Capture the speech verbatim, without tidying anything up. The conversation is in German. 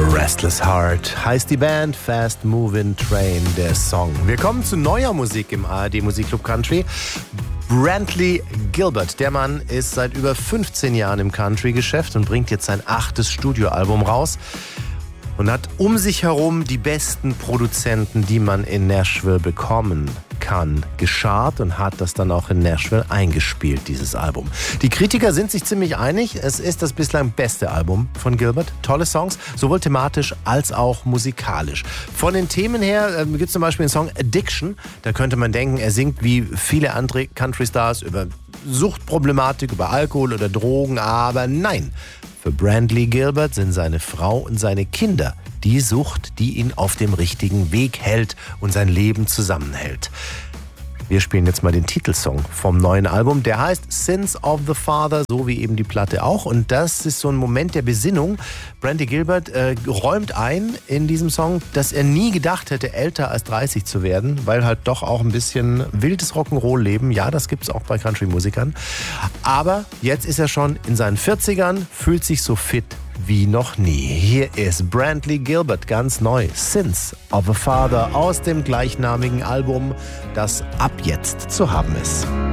Restless Heart heißt die Band, Fast Moving Train der Song. Wir kommen zu neuer Musik im A R D Musikclub Country. Brantley Gilbert, der Mann ist seit über fünfzehn Jahren im Country-Geschäft und bringt jetzt sein achtes Studioalbum raus und hat um sich herum die besten Produzenten, die man in Nashville bekommen kann, geschart und hat das dann auch in Nashville eingespielt, dieses Album. Die Kritiker sind sich ziemlich einig, es ist das bislang beste Album von Gilbert. Tolle Songs, sowohl thematisch als auch musikalisch. Von den Themen her äh, gibt es zum Beispiel den Song Addiction. Da könnte man denken, er singt wie viele andere Country-Stars über Suchtproblematik, über Alkohol oder Drogen, aber nein. Für Brantley Gilbert sind seine Frau und seine Kinder die Sucht, die ihn auf dem richtigen Weg hält und sein Leben zusammenhält. Wir spielen jetzt mal den Titelsong vom neuen Album. Der heißt Sins of the Father, so wie eben die Platte auch. Und das ist so ein Moment der Besinnung. Brantley Gilbert äh, räumt ein in diesem Song, dass er nie gedacht hätte, älter als dreißig zu werden, weil halt doch auch ein bisschen wildes Rock'n'Roll-Leben, ja, das gibt's auch bei Country-Musikern. Aber jetzt ist er schon in seinen vierzigern, fühlt sich so fit wie noch nie. Hier ist Brantley Gilbert, ganz neu, Sins of a Father aus dem gleichnamigen Album, das ab jetzt zu haben ist.